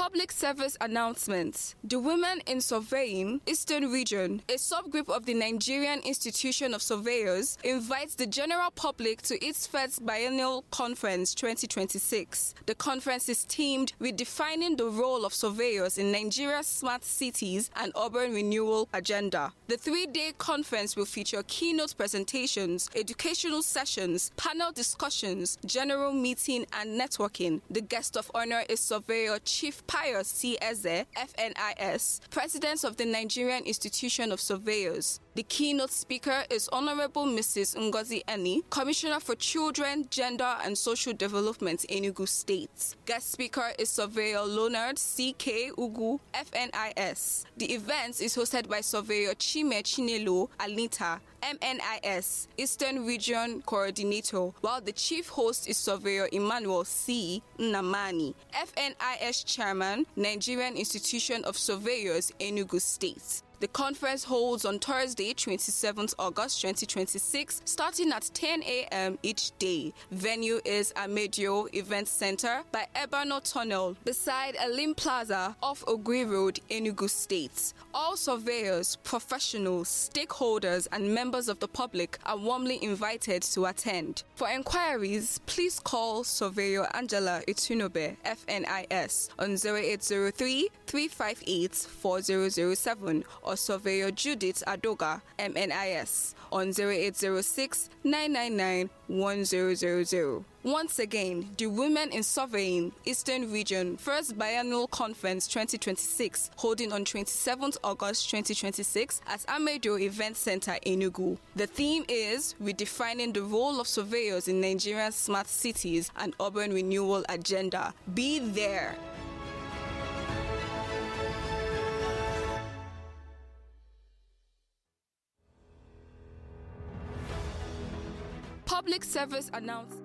Public service announcement. The Women in Surveying Eastern Region, a subgroup of the Nigerian Institution of Surveyors, invites the general public to its first biennial conference 2026. The conference is themed Redefining the Role of Surveyors in Nigeria's Smart Cities and Urban Renewal Agenda. The three-day conference will feature keynote presentations, educational sessions, panel discussions, general meeting, and networking. The guest of honor is Surveyor Chief Pius C. Eze, FNIS, President of the Nigerian Institution of Surveyors. The keynote speaker is Honorable Mrs. Ngozi Eni, Commissioner for Children, Gender and Social Development, Enugu State. Guest speaker is Surveyor Leonard C.K. Ugu, FNIS. The event is hosted by Surveyor Chime Chinelo Alita, MNIS, Eastern Region Coordinator, while the chief host is Surveyor Emmanuel C. Nnamani, FNIS Chairman, Nigerian Institution of Surveyors, Enugu State. The conference holds on Thursday, 27th August 2026, starting at 10 a.m. each day. Venue is Amedio Event Center by Ebano Tunnel, beside Elim Plaza off Ogui Road, Enugu State. All surveyors, professionals, stakeholders, and members of the public are warmly invited to attend. For inquiries, please call Surveyor Angela Itunobe, FNIS, on 0803 358 4007 or Surveyor Judith Adoga, MNIS, on 0806 999 1000. Once again, the Women in Surveying Eastern Region First Biennial Conference 2026, holding on 27th August 2026 at Amedio Event Center, Enugu. The theme is Redefining the Role of Surveyors in Nigeria's Smart Cities and Urban Renewal Agenda. Be there. Public service announcement.